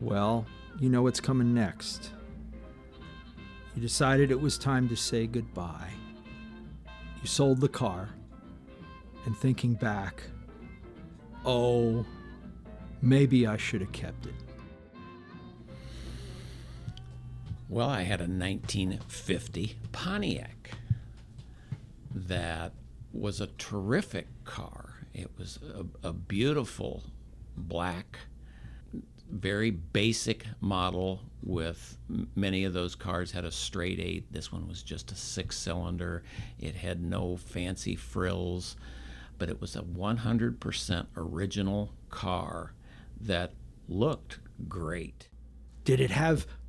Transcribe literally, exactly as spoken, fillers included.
Well, you know what's coming next. You decided it was time to say goodbye. You sold the car, and thinking back, oh, maybe I should have kept it. Well, I had a nineteen fifty Pontiac that was a terrific car. It was a, a beautiful black, very basic model with many of those cars had a straight eight. This one was just a six cylinder. It had no fancy frills, but it was a one hundred percent original car that looked great. Did it have